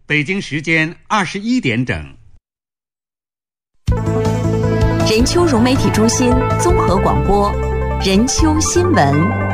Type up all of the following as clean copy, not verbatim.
北京时间21点整。 任丘融媒体中心综合广播，任丘新闻。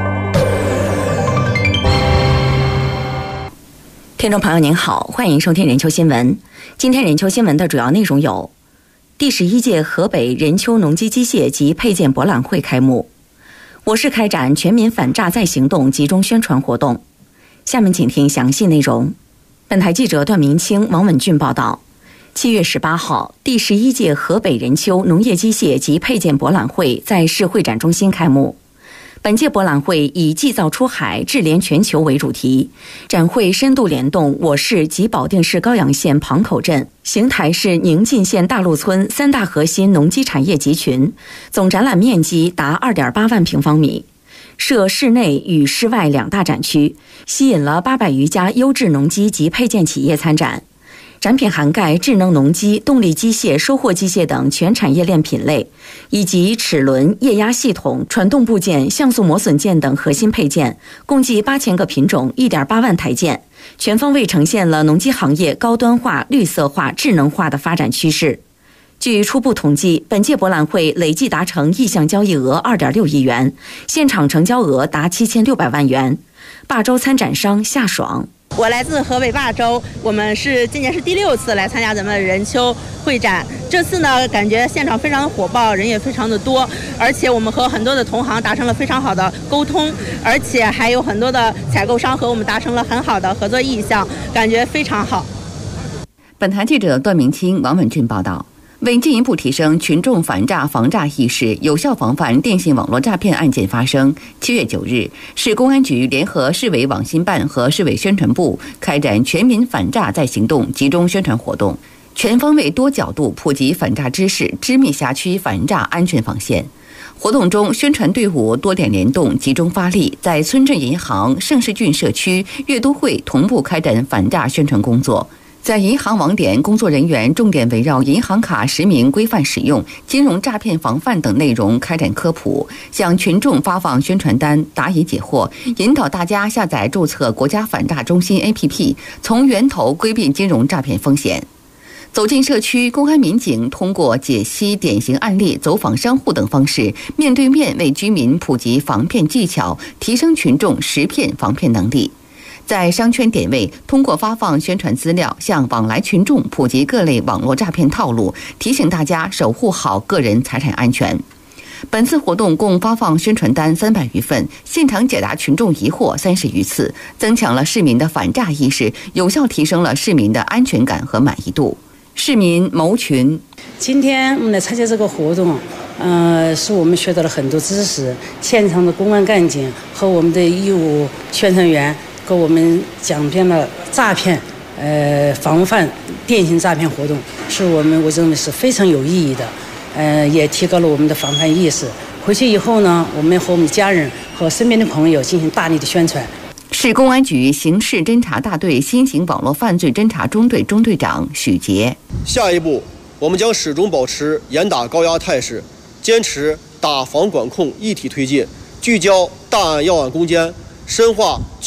听众朋友您好，欢迎收听任丘新闻。今天任丘新闻的主要内容有：第11届河北任丘农机机械及配件博览会开幕，我市开展全民反诈再行动集中宣传活动。下面请听详细内容。本台记者段明清、王稳俊报道。7月18号，第11届河北任丘农业机械及配件博览会在市会展中心开幕。本届博览会以技造出海，智联全球为主题，展会深度联动我市及保定市高阳县庞口镇、邢台市宁晋县大路村3大核心农机产业集群，总展览面积达2.8万平方米，设室内与室外2大展区，吸引了800余家优质农机及配件企业参展。展品涵盖智能农机、动力机械、收获机械等全产业链品类，以及齿轮、液压系统、传动部件、像素磨损件等核心配件，共计8000个品种、1.8万台件，全方位呈现了农机行业高端化、绿色化、智能化的发展趋势。据初步统计，本届博览会累计达成意向交易额2.6亿元，现场成交额达7600万元。霸州参展商夏爽。 我来自河北霸州，我们是今年是第6次来参加咱们任丘会展。这次呢，感觉现场非常的火爆，人也非常的多，而且我们和很多的同行达成了非常好的沟通，而且还有很多的采购商和我们达成了很好的合作意向，感觉非常好。 本台记者段明清、王稳俊报道。为进一步提升群众反诈防诈意识，有效防范电信网络诈骗案件发生，7月9日，市公安局联合市委网信办和市委宣传部开展全民反诈再行动集中宣传活动，全方位多角度普及反诈知识，织密辖区反诈安全防线。活动中，宣传队伍多点联动，集中发力，在村镇银行、盛世郡社区、阅读会同步开展反诈宣传工作。在银行网点，工作人员重点围绕银行卡实名规范使用、金融诈骗防范等内容开展科普，向群众发放宣传单，答疑解惑，引导大家下载注册国家反诈中心 APP， 从源头规避金融诈骗风险。走进社区，公安民警通过解析典型案例、走访商户等方式，面对面为居民普及防骗技巧，提升群众识骗防骗能力。在商圈点位，通过发放宣传资料，向往来群众普及各类网络诈骗套路，提醒大家守护好个人财产安全。本次活动共发放宣传单300余份，现场解答群众疑惑30余次，增强了市民的反诈意识，有效提升了市民的安全感和满意度。市民牟群， 今天我们来参加这个活动，是我们学到了很多知识，现场的公安干警和我们的义务宣传员给我们讲遍了诈骗，防范电信诈骗活动，是我认为是非常有意义的，也提高了我们的防范意识。回去以后呢，我们和我们的家人和身边的朋友进行大力的宣传。 市公安局刑事侦查大队新型网络犯罪侦查中队中队长许杰。 下一步，我们将始终保持严打高压态势，坚持打防管控一体推进，聚焦大案要案攻坚，深化